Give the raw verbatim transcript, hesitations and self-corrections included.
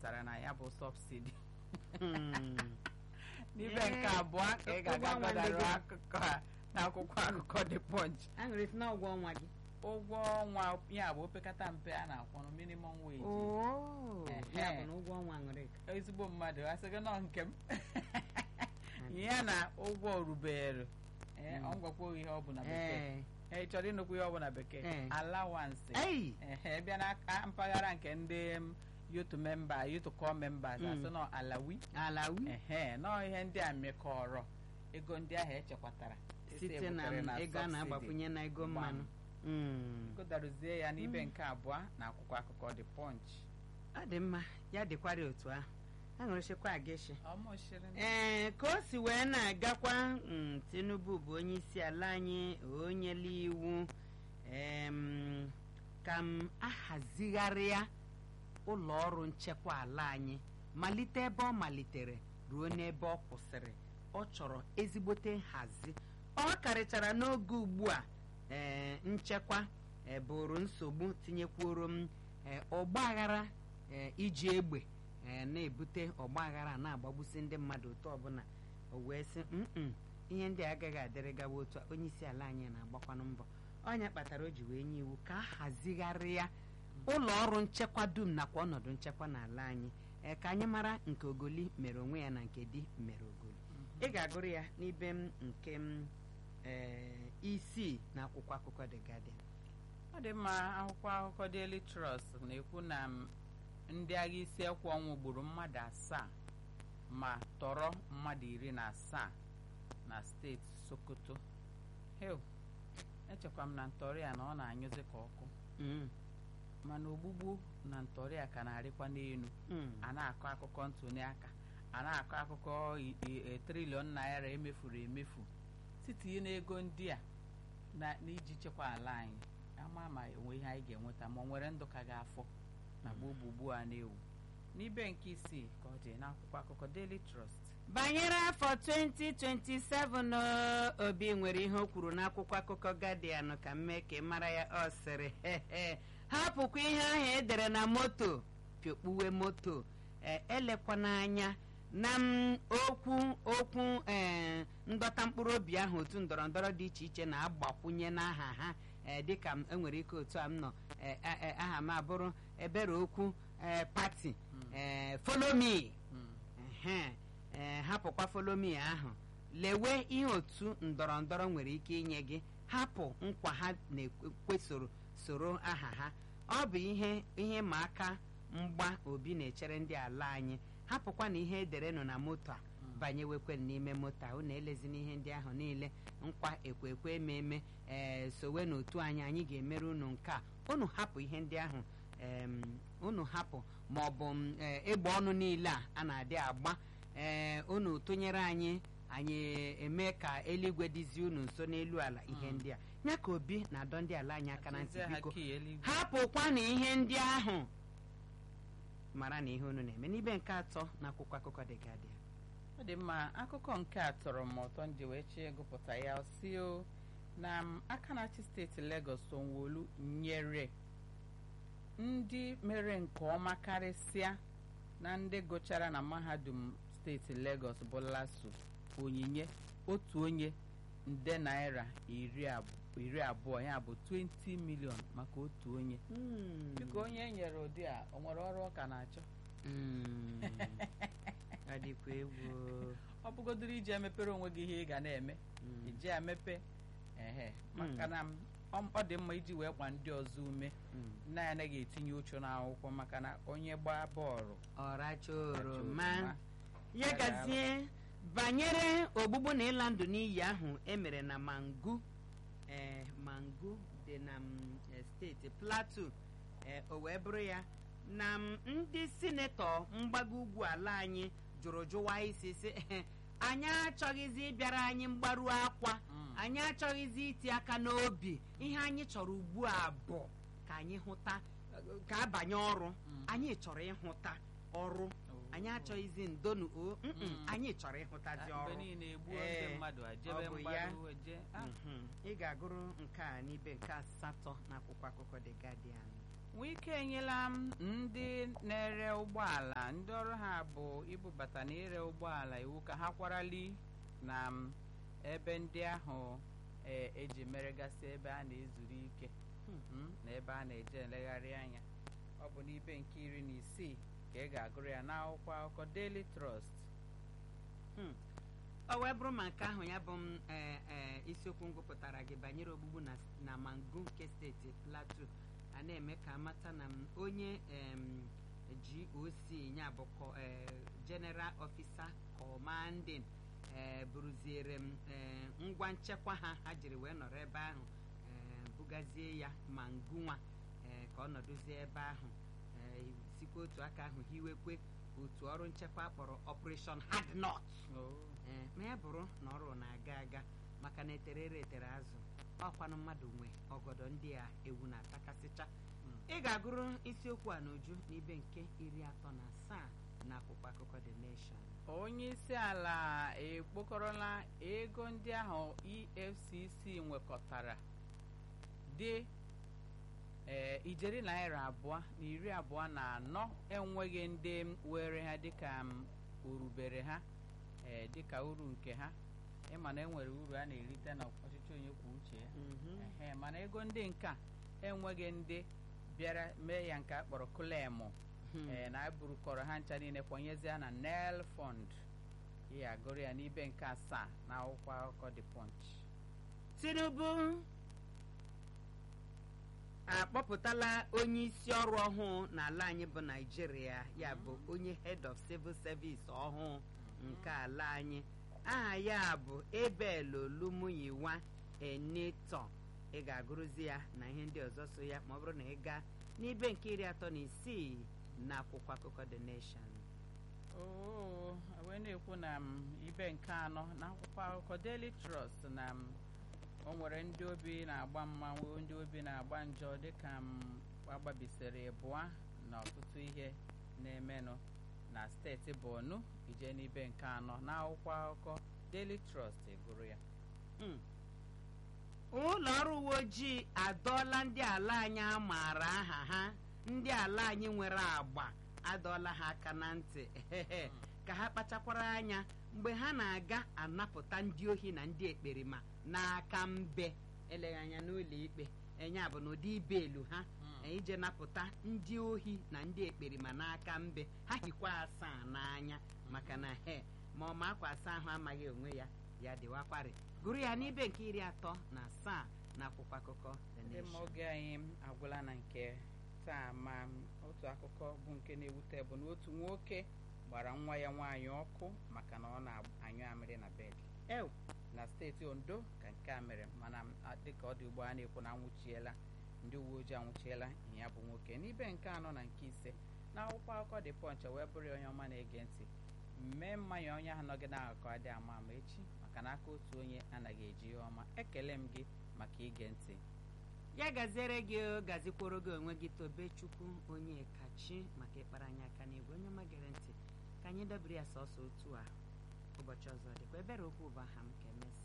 pụtara na ya bụ sọbsidi Hmm. n'ibe Ee, nke abụọ ka ị ga-aga ụgwọ ọnwa ndị gbadara gị. akụkọ a n'akwụkwọ akụkọ The Punch. aṅụrị si na ụgwọ ọnwa gị ụgwọ ọnwa ya bụ opekata mpe a na-akwụ na minimum wage. oo Ehe. ya bụ na ụgwọ ọnwa aṅụrị ezigbo mmadụ asị gị nọ nke m ya na ụgwọ rubere ee Mm. ọ gwakwa ihe ọ bụ na bekee ee ị chọrọ ịnụkwu ihe ọ bụ na bekee Ee. alawansị ei ehe bịa na mpaghara nke ndị m, youth member youth corps members Mm. asị nọ alawi alawi ehe nọ ihe ndị a mekọrọ ego ndị ahụ echekwatara site na ego a na-agbakwunye na ego mmanụ Mm. godaruzie ya n'ibe nke abụọ na akwụkwọ akụkọ The Punch. ọ dị mma ya dịkwara otu ahụ aṅụrịchikwa agịshị ọmụshiri ee ka o si wee na-agakwa mm, Tinubu bụ onye isi ala anyị onyela iwu em, ka m ahazigharịa ụlọ ọrụ nchekwa ala anyị malite ebe ọ malitere ruo n'ebe ọ kwụsịrị. Ọ chọrọ ezigbote nhazi. Ọ karịchara n'oge ugbu a ee nchekwa e, bụrụ nsogbu tinyekwuoro m e, ọgbaghara e, iji egbe e, na-ebute ọgbaghara na-agbagbusi ndị mmadụ otu ọbụla o wee sị mm ihe ndị agaghị adịrị gawa otu a. Onye isi ala anyị na-agbakwanụ mbọ ọnya kpatara o ji wee nye iwu ka a hazigharịa ụlọ ọrụ nchekwa dum nakwa ọnọdụ nchekwa n'ala anyị ee ka anyị mara nke ogoli mere onwe ya na nke di mere ogoli. Ị ga-agụrụ ya n'ibe m nke m ee isii na akwụkwọ akụkọ The Guardian. ọ dị mma akwụkwọ akụkọ Daily Trust na-ekwu na m, ndị agha isi ekwe ọnwụ gburu mmadụ asaa ma tọrọ mmadụ iri na asaa na steeti Sokoto. Heu, echekwa m na ntọrị a na ọ na-anyụzi ka ọkụ Mm, mana ogbugbu na ntọrị a ka na-arịkwa n'elu. mm, a na-akọ akụkọ ntụli aka a na-akọ akụkọ i- i- e, triliọn naira emefuru emefu site n'ego ndị a na n'iji chekwa ala anyị. ama ma enwe ihe anyị ga-enweta ma ọ nwere ndụ ka ga-afọ na gbugbugbu a na-ewu n'ibe nke isii ka ọ dị n'akwụkwọ akụkọ Daily Trust. banyere afọ twenty twenty-seven o, Obi nwere ihe o kwuru n'akwụkwọ akụkọ Guardian ka m mee ka ị mara ya. Ọ sịrị "Hehe, hapụkwa ihe ahụ edere na moto pịokpuwe moto e, elekwana anya na m okwu okwu ee ndọta mkpụrụ obi ahụ otu ndọrọ ndọrọ dị iche iche na-agbakwunye n'aha ha ee dịka m enwere ike otu a m nọ ee, ee, aha m abụrụ ebere okwu ee pati ee follow me Mm. ehe ee hapụkwa follow me ahụ lewe ihe otu ndọrọ ndọrọ nwere ike inye gị. Hapụ nkwa ha na-ekwesoro soro aha ha. Ọ bụ ihe ihe ma aka mgba Obi na-echere ndị ala anyị. Hapụkwa na ihe edere nọ na moto a banyewekwe n'ime moto a. Unu elezi n'ihe ndị ahụ niile nkwa ekwe ekwe ememe ee sowe n'otu anyị anyị ga-emere unu nke a. Unu hapụ ihe ndị ahụ em, unu hapụ ma ọ bụ m, ee, egbe ọnụ niile a a na-adị agba ee unu tụnyere anyị anyị eme ka eluigwe dịzie unu nso n'elu ala. Ihe ndị a ya ka Obi na-adọ ndị ala anyị aka na ntị, Atụzie ha biko kii eluigwe. hapụkwa na ihe ndị ahụ mara na ihe unu na-eme. N'ibe nke atọ na akwụkwọ akụkọ The Guardian. ọ dị mma akụkọ nke a tọrọ m ụtọ ndị wee chie gụpụta ya si o na m, aka na-achị steeti Lagos Sanwo-Olu nyere ndị mere nke ọma karịsịa na ndị gụchara na mahadum steeti Lagos bụ LASU onyinye otu onye nde naira iri abụ- iri abụọ ya bụ twenty million maka otu onye. Mm. Biko onye e nyere ụdị a o nwere ọrụ ọ ka na-achọ Mm. Ọ dịkwa egwu. ọ bụgodoro iji emepere onwe gị ihe ị ga na-eme Mm. iji emepe ehe maka na m, ọ ọ dị mma iji wee gba ndị ọzọ ume Mm. nna ya anaghị etinye uchu n'akwụkwọ maka na onye gbaa bọọlụ ọracha ọracha oroma oroma. ya gazie banyere ogbugbu na ịla ndụ n'iyi ahụ emere na Mangu ee Mangu dị na m, e, steeti Plateau ee o wee bụrụ ya na m, ndị sinetọ mgbago ugwu ala anyị jụrụ jụwa isi sị anyị achọghịzi ịbịara anyị mgbaru akwa Mm. anyị achọghịzi iti aka n'obi ihe anyị chọrọ ugbu a bụ ka anyị hụta ka abanye ọrụ Mm. anyị chọrọ ịhụta ọrụ anyị achọghịzi ndonu o mm, mm, Mm. anyị chọrọ ịhụtazi mgbe ọrụ. niile egbuo Ee, ndị mmadụ ajebe ọ bụ ya. mgbaru eje ah, Mhm. Ị ga-agụrụ nke a n'ibe nke asatọ n'akwụkwọ akụkọ The Guardian. Wike enyela m ndị na-ere ụgbọala ndị ọrụ ha bụ ibubata na ire ụgbọala iwu ka ha kwarali na m, ebe ndị ahụ e- eji meregasị ebe a na-ezuru ike mm, na ebe a na-eje elegharị anya. Ọ bụ n'ibe nke iri na isii ka ị ga-agụrụ ya n'akwụkwọ akụkọ Daily Trust. Hmm. Ọ wee bụrụ ma nke ahụ ya bụ m ee, ee, isiokwu m gụpụtara gị banyere ogbugbu na, na Mangu nke steeti Plateau a na-eme ka amata na m onye em, G O C ya bụ ko- eh, General Officer Commanding eh, buruziere m eh, ngwa nchekwa ha ha jiri wee nọrọ ebe ahụ eh, bugazie ya Mangunwa eh, ka ọ nọdụzie ebe ahụ eh, sikwa otu aka ahụ hiwekwe otu ọrụ nchekwa kpọrọ Operation Hard Knot. Oh. Ee, ma ya bụrụ na ọrụ na-aga aga maka na eterere etere azụ ọkwanụ mmadụ nwe ọgọdọ ndị a ewu na-atakasịcha. Ị ga-agụrụ isiokwu a n'uju n'ibe nke iri atọ na asaa na akwụkwọ akụkọ The Nation. Onye isi ala ekpokọrọla ego ndị ahụ E F C C nwekọtara dị ee ijeri naira abụọ na iri abụọ na anọ enweghị ndị were ha dịka m orubere ha ee dịka uru nke ha. Ịma na enwere uru a na-erite na ọchịchị onye kwuo uche ya. Ehe, mana ego ndị nke a enweghị ndị bịara mee ya nke a kpọrọ klemu ee na eburukọrọ ha ncha niile kpọnyezie na Nel Fund. Ihe agụrụ ya n'ibe nke asaa na akwụkwọ akụkọ The Punch. Tinubu akpọpụtala onye isi ọrụ ọhụụ n'ala anyị bụ Naijiria, ya bụ onye Head of Civil Service ọhụụ nke ala anyị. Aha ya bụ Ebel Olumuyiwa Eneto. Ị ga-agụrụzi ya na ihe ndị ọzọ so ya ma ọ bụrụ na ị gaa n'ibe nke iri atọ na isii na akwụkwọ akụkọ The Nation. Oo, wee na-ekwu na m ibe nke anọ na akwụkwọ akụkọ Daily Trust na m o nwere ndị obi na-agba mma nwee ndị obi na-agba njọ dịka m agbabisiri ịbụa na ọtụtụ ihe na-emenụ na steeti Borno. Ije n'ibe nke anọ na akwụkwọ akụkọ Daily Trust gụrụ ya. Mm. Ụlọ ọrụ uwe ojii adọọla ndị ala anyị a maara aha ha, ndị ala anyị nwere agba adọọla ha aka na ntị ka ha kpachakwara anya mgbe ha na-aga anapụta ndị ohi na ndị ekperima n'aka mbe eleghị anya n'ụlọ ikpe enye bụ n'ụdị ibe elu ha ije napụta ndị ohi na ndị ekperima n'aka mbe ha hikwa asaa n'anya maka na he ma ọ ma akwa asaa ahụ amaghị onwe ya ya dịwakwarị. Gụrụ ya n'ibe nke iri atọ na asaa na akwụkwọ akụkọ The Ndị Nation. ma oge anyị agwụla na nke taa, ma otu akụkọ bụ nke na-ewute bụ na otu nwoke gbara nwa ya nwaanyị ọkụ maka na ọ na-anyụ amịrị na bed Ew. na steeti Ondo ka nke a mere, mana dịka ọ dị ugbu a na-ekwu na anwụchiela ndị uwe ojii anwụchiela ya bụ nwoke. N'ibe nke anọ na nke ise na akwụkwọ akụkọ The Punch wee bụrụ ya onye ọma na-ege ntị mmee mmanya onye ahụ nọgị na-akọ adị ama ama echi maka na aka otu onye anaghị eji ihe ọma. Ekele m gị maka ige ntị. Ya gaziere gị o, gazikworo gị onwe gị Tobechukwu onye kachi maka ịkpara anyị aka n'igwe. Onye ọma gere ntị ka anyị dobere ya sọsọ otu a ụbọchị ọzọ dịkwa ebere okwu bụ aha m ka emesịa.